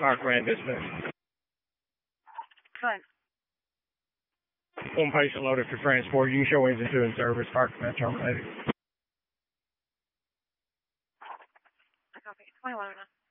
Park Grand dismissed. Fine. One patient loaded for transport. You can show engine 2 in service. Park Grand terminated. I copy. 21 now.